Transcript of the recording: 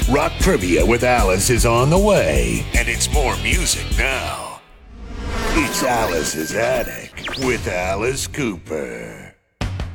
Rock Trivia with Alice is on the way, and it's more music now. It's Alice's Attic with Alice Cooper.